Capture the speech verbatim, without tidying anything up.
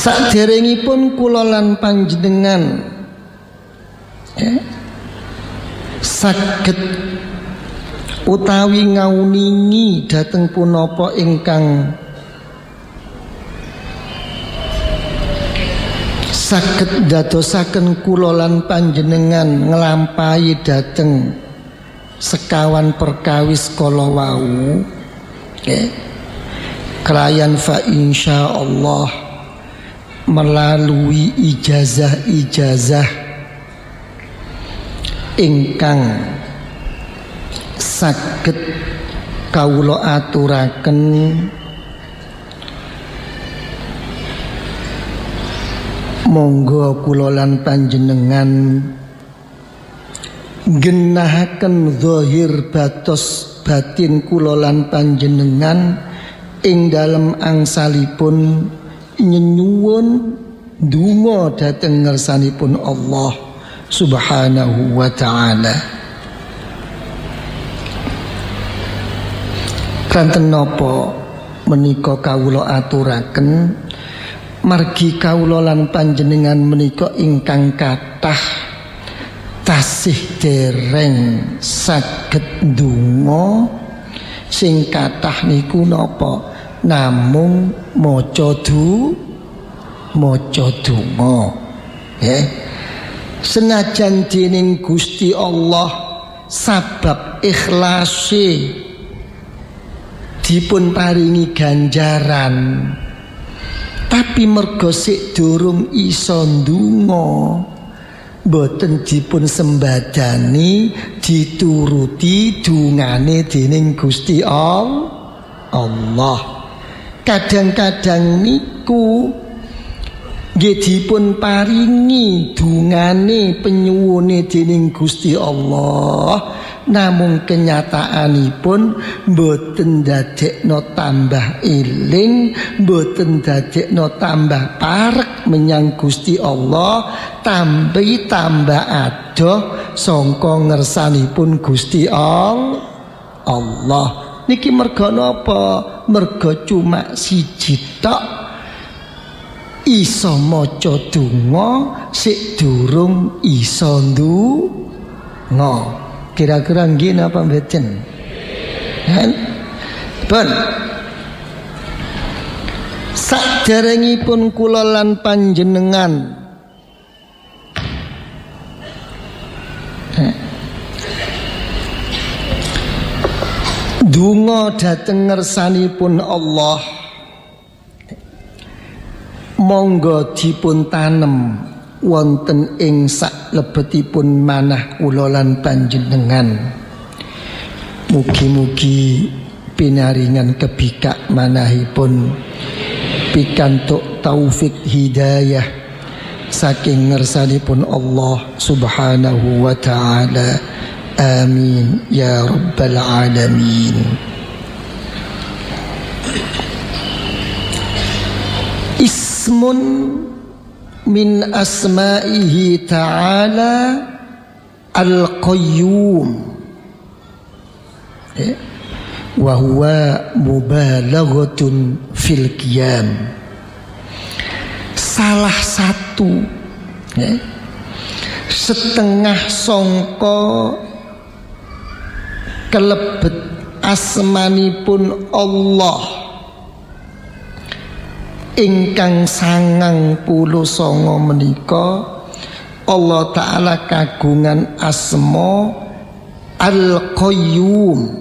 Saderengipun kula lan panjenengan ya, saged utawi ngauningi dhateng punapa ingkang saged dadosaken kula lan panjenengan nglampahi dhateng sekawan perkawis kala wau ya, kelayan fa insyaallah melalui ijazah-ijazah ingkang saged kawula aturaken monggo kula lan panjenengan genahaken zahir batos batin kula lan panjenengan ing dalem angsalipun nyenyuwun donga dhateng ngersanipun Allah Subhanahu wa ta'ala. Kanten napa menika kawula aturaken margi kawula lan panjenengan menika ingkang kathah tasih dereng saged donga sing kathah niku napa namung maca du maca donga ya. Senajan dening Gusti Allah sabab ikhlase dipun paringi ganjaran, tapi mergo sik durung iso ndonga boten dipun sembadani dituruti dungane dening Gusti Allah. Kadang-kadang niku nggih dipun paringi dungane penyuwune dening Gusti Allah, namung kenyataanipun boten dadekno tambah eling, boten dadekno tambah parek menyang Gusti Allah, tambi tambah adoh sangka ngersanipun Gusti Allah. Niki merga napa? Merga cuma siji tok iso maca donga sik durung iso ndonga. Kira-kira nggih napa mboten? Kan? Pun saderengipun kula lan panjenengan donga dhateng ngersanipun Allah, monggo dipun tanem wonten ing saklebetipun manah kula lan panjenengan. Mugi-mugi pinaringan kebikak manahipun pikantuk taufik hidayah saking ngersanipun Allah Subhanahu wa ta'ala. Amin ya rabbal alamin. Ismun min asma'ihi ta'ala al-qayyum eh? wa huwa mubalaghatun fil qiyam. Salah satu eh? setengah sangka kelebet asmanipun Allah ingkang sangang puluh songo menika, Allah Ta'ala kagungan asma Al-Qayyum.